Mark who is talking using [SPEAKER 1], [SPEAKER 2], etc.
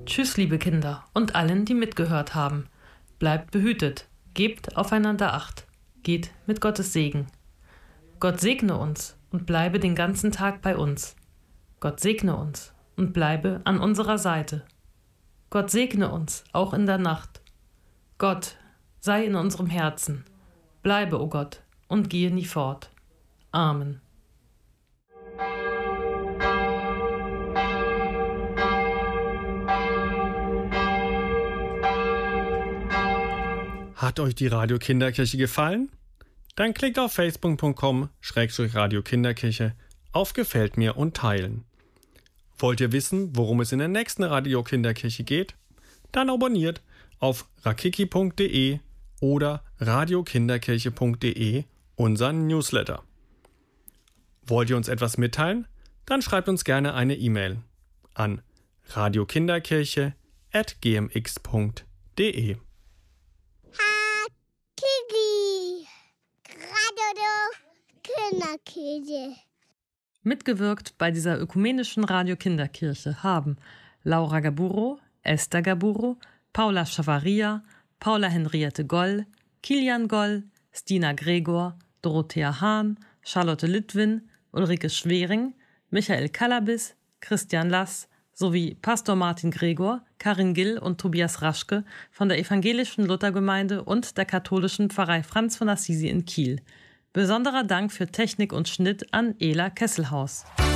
[SPEAKER 1] Tschüss, liebe Kinder und allen, die mitgehört haben. Bleibt behütet, gebt aufeinander Acht, geht mit Gottes Segen. Gott segne uns und bleibe den ganzen Tag bei uns. Gott segne uns und bleibe an unserer Seite. Gott segne uns auch in der Nacht. Gott, sei in unserem Herzen. Bleibe, o Gott, und gehe nie fort. Amen.
[SPEAKER 2] Hat euch die Radio Kinderkirche gefallen? Dann klickt auf facebook.com/radiokinderkirche auf Gefällt mir und teilen. Wollt ihr wissen, worum es in der nächsten Radio Kinderkirche geht? Dann abonniert auf rakiki.de oder radiokinderkirche.de unseren Newsletter. Wollt ihr uns etwas mitteilen? Dann schreibt uns gerne eine E-Mail an radiokinderkirche@gmx.de.
[SPEAKER 3] Kinderkirche.
[SPEAKER 1] Mitgewirkt bei dieser ökumenischen Radio Kinderkirche haben Laura Gaburo, Esther Gaburo, Paula Schavaria, Paula Henriette Goll, Kilian Goll, Stina Gregor, Dorothea Hahn, Charlotte Littwin, Ulrike Schwering, Michael Kalabis, Christian Lass sowie Pastor Martin Gregor, Karin Gill und Tobias Raschke von der evangelischen Luthergemeinde und der katholischen Pfarrei Franz von Assisi in Kiel. Besonderer Dank für Technik und Schnitt an Ela Kesselhaus.